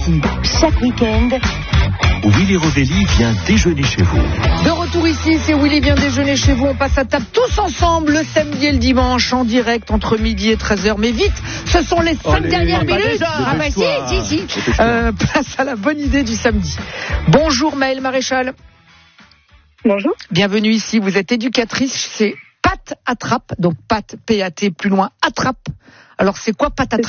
ici, chaque week-end, Willy Rovelli vient déjeuner chez vous. De retour ici, c'est Willy vient déjeuner chez vous. On passe à table tous ensemble le samedi et le dimanche en direct entre midi et 13h. Mais vite, ce sont les 5 dernières minutes. Ah bah si. Place à la bonne idée du samedi. Bonjour Maëlle Maréchal. Bonjour. Bienvenue ici. Vous êtes éducatrice chez Pat Attrape. Donc Pat, P-A-T, plus loin, Attrape. Alors c'est quoi Pat Attrape ?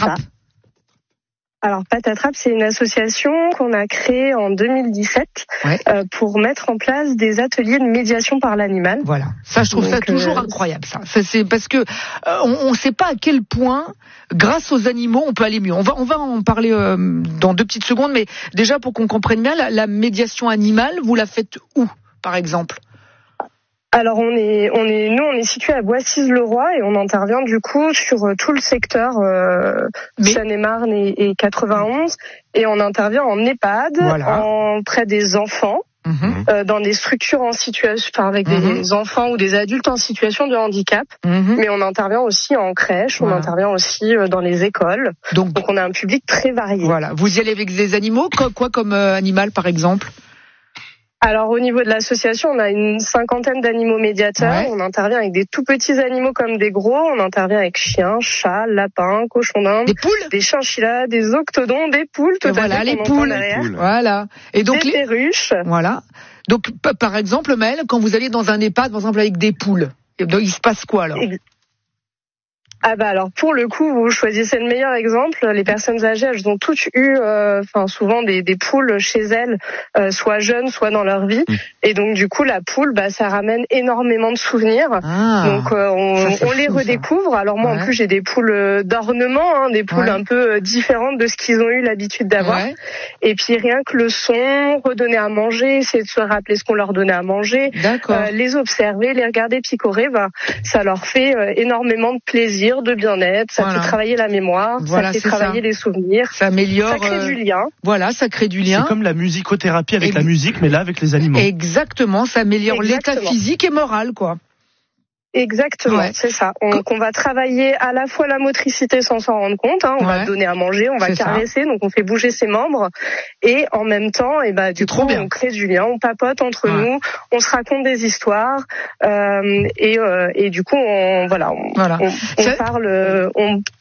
Alors Pat Attrape, c'est une association qu'on a créée en 2017 pour mettre en place des ateliers de médiation par l'animal. Voilà, ça je trouve ça toujours incroyable. Ça c'est parce que on sait pas à quel point, grâce aux animaux, on peut aller mieux. On va en parler dans 2 petites secondes, mais déjà pour qu'on comprenne bien, la médiation animale, vous la faites où, par exemple ? Alors nous on est situé à Boissy-le-Roi et on intervient du coup sur tout le secteur Seine-et-Marne et 91 et on intervient en EHPAD, près des enfants, dans des structures en situation, avec des enfants ou des adultes en situation de handicap, mais on intervient aussi en crèche, on intervient aussi dans les écoles. Donc on a un public très varié. Voilà. Vous y allez avec des animaux, quoi comme animal par exemple ? Alors au niveau de l'association, on a une 50aine d'animaux médiateurs. On intervient avec des tout petits animaux comme des gros. On intervient avec chiens, chats, lapins, cochons d'Inde, des poules, des chinchillas, des octodons, des poules. Voilà les poules. Voilà. Et donc des perruches. Voilà. Donc par exemple, Maëlle, quand vous allez dans un EHPAD, par exemple avec des poules, il se passe quoi alors ? Ah bah alors pour le coup vous choisissez le meilleur exemple. Les personnes âgées, elles ont toutes eu souvent des poules chez elles, soit jeunes, soit dans leur vie. Et donc du coup la poule, ça ramène énormément de souvenirs. Donc on les redécouvre. Alors moi en plus j'ai des poules d'ornement, des poules un peu différentes de ce qu'ils ont eu l'habitude d'avoir. Et puis rien que le son, redonner à manger, essayer de se rappeler ce qu'on leur donnait à manger, les observer, les regarder picorer, ça leur fait énormément de plaisir, de bien-être, ça fait travailler la mémoire, ça fait travailler les souvenirs, ça améliore, ça crée du lien. Voilà, ça crée du lien. C'est comme la musicothérapie avec la musique, mais là avec les animaux. Exactement, ça améliore l'état physique et moral, quoi. Exactement, c'est ça. On va travailler à la fois la motricité sans s'en rendre compte, on va donner à manger, on va caresser, donc on fait bouger ses membres, et en même temps, du coup, on crée du lien, on papote entre nous, on se raconte des histoires, et du coup, on parle, on